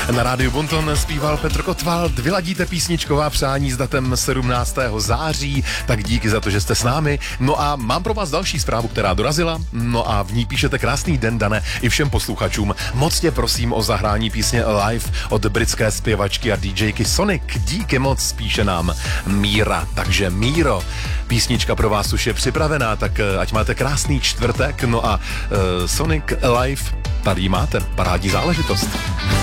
Na rádiu Bonton zpíval Petr Kotwald. Vyladíte písničková přání s datem 17. září, tak díky za to, že jste s námi. No a mám pro vás další zprávu, která dorazila. No a v ní píšete: krásný den, Dane, i všem posluchačům. Moc tě prosím o zahrání písně Alive od britské zpěvačky a DJky Sonic. Díky moc, píše nám Míra. Takže Míro, písnička pro vás už je připravená, tak ať máte krásný čtvrtek. No a Sonic Alive, tady máte, parádní záležitost.